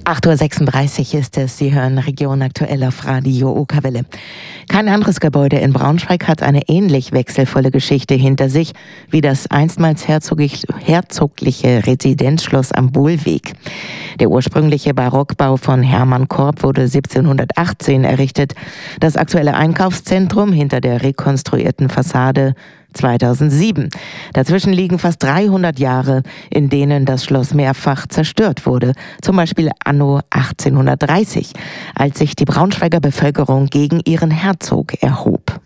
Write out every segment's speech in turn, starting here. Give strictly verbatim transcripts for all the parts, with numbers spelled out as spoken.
acht Uhr sechsunddreißig ist es. Sie hören Region aktuell auf Radio Okerwelle. Kein anderes Gebäude in Braunschweig hat eine ähnlich wechselvolle Geschichte hinter sich wie das einstmals herzoglich, herzogliche Residenzschloss am Bohlweg. Der ursprüngliche Barockbau von Hermann Korb wurde siebzehnhundertachtzehn errichtet. Das aktuelle Einkaufszentrum hinter der rekonstruierten Fassade zweitausendsieben. Dazwischen liegen fast dreihundert Jahre, in denen das Schloss mehrfach zerstört wurde. Zum Beispiel anno achtzehnhundertdreißig, als sich die Braunschweiger Bevölkerung gegen ihren Herzog erhob.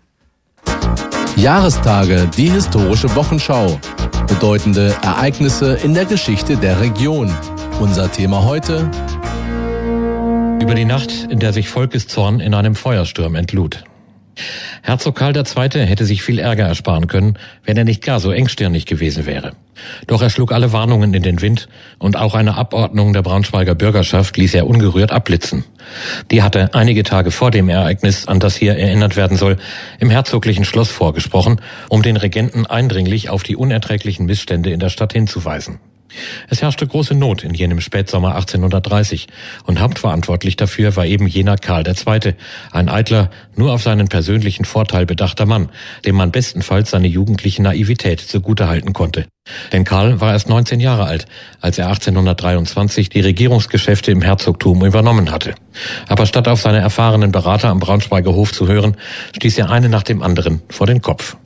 Jahrestage, die historische Wochenschau. Bedeutende Ereignisse in der Geschichte der Region. Unser Thema heute: Über die Nacht, in der sich Volkeszorn in einem Feuersturm entlud. Herzog Karl der Zweite hätte sich viel Ärger ersparen können, wenn er nicht gar so engstirnig gewesen wäre. Doch er schlug alle Warnungen in den Wind und auch eine Abordnung der Braunschweiger Bürgerschaft ließ er ungerührt abblitzen. Die hatte einige Tage vor dem Ereignis, an das hier erinnert werden soll, im herzoglichen Schloss vorgesprochen, um den Regenten eindringlich auf die unerträglichen Missstände in der Stadt hinzuweisen. Es herrschte große Not in jenem Spätsommer achtzehnhundertdreißig und hauptverantwortlich dafür war eben jener Karl der Zweite, ein eitler, nur auf seinen persönlichen Vorteil bedachter Mann, dem man bestenfalls seine jugendliche Naivität zugutehalten konnte. Denn Karl war erst neunzehn Jahre alt, als er achtzehnhundertdreiundzwanzig die Regierungsgeschäfte im Herzogtum übernommen hatte. Aber statt auf seine erfahrenen Berater am Braunschweiger Hof zu hören, stieß er eine nach dem anderen vor den Kopf.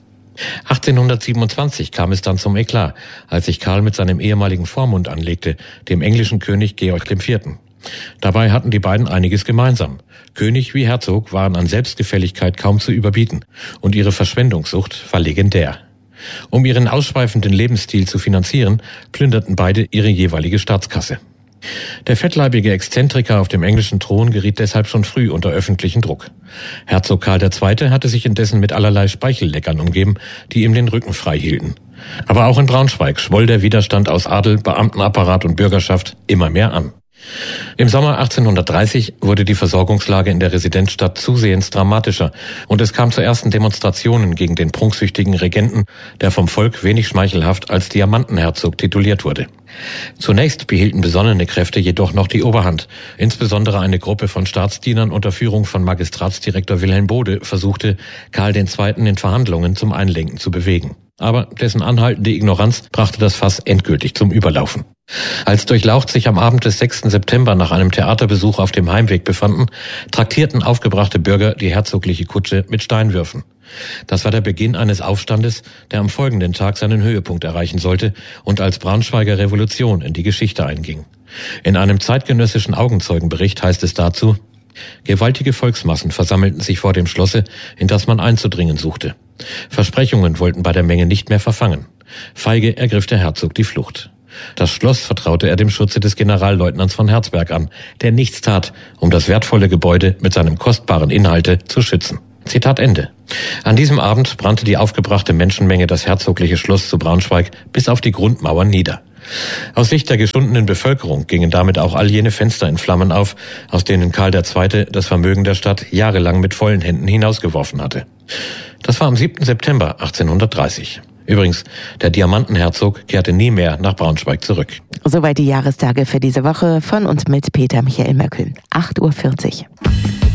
achtzehnhundertsiebenundzwanzig kam es dann zum Eklat, als sich Karl mit seinem ehemaligen Vormund anlegte, dem englischen König Georg der Vierte. Dabei hatten die beiden einiges gemeinsam. König wie Herzog waren an Selbstgefälligkeit kaum zu überbieten und ihre Verschwendungssucht war legendär. Um ihren ausschweifenden Lebensstil zu finanzieren, plünderten beide ihre jeweilige Staatskasse. Der fettleibige Exzentriker auf dem englischen Thron geriet deshalb schon früh unter öffentlichen Druck. Herzog Karl der Zweite hatte sich indessen mit allerlei Speichelleckern umgeben, die ihm den Rücken frei hielten. Aber auch in Braunschweig schwoll der Widerstand aus Adel, Beamtenapparat und Bürgerschaft immer mehr an. Im Sommer achtzehnhundertdreißig wurde die Versorgungslage in der Residenzstadt zusehends dramatischer und es kam zu ersten Demonstrationen gegen den prunksüchtigen Regenten, der vom Volk wenig schmeichelhaft als Diamantenherzog tituliert wurde. Zunächst behielten besonnene Kräfte jedoch noch die Oberhand. Insbesondere eine Gruppe von Staatsdienern unter Führung von Magistratsdirektor Wilhelm Bode versuchte, Karl der Zweite in Verhandlungen zum Einlenken zu bewegen. Aber dessen anhaltende Ignoranz brachte das Fass endgültig zum Überlaufen. Als Durchlaucht sich am Abend des sechsten September nach einem Theaterbesuch auf dem Heimweg befanden, traktierten aufgebrachte Bürger die herzogliche Kutsche mit Steinwürfen. Das war der Beginn eines Aufstandes, der am folgenden Tag seinen Höhepunkt erreichen sollte und als Braunschweiger Revolution in die Geschichte einging. In einem zeitgenössischen Augenzeugenbericht heißt es dazu: Gewaltige Volksmassen versammelten sich vor dem Schlosse, in das man einzudringen suchte. Versprechungen wollten bei der Menge nicht mehr verfangen. Feige ergriff der Herzog die Flucht. Das Schloss vertraute er dem Schutze des Generalleutnants von Herzberg an, der nichts tat, um das wertvolle Gebäude mit seinem kostbaren Inhalte zu schützen. Zitat Ende. An diesem Abend brannte die aufgebrachte Menschenmenge das herzogliche Schloss zu Braunschweig bis auf die Grundmauern nieder. Aus Sicht der geschundenen Bevölkerung gingen damit auch all jene Fenster in Flammen auf, aus denen Karl der Zweite das Vermögen der Stadt jahrelang mit vollen Händen hinausgeworfen hatte. Das war am siebten September achtzehnhundertdreißig. Übrigens, der Diamantenherzog kehrte nie mehr nach Braunschweig zurück. Soweit die Jahrestage für diese Woche von und mit Peter Michael Möckel. acht Uhr vierzig.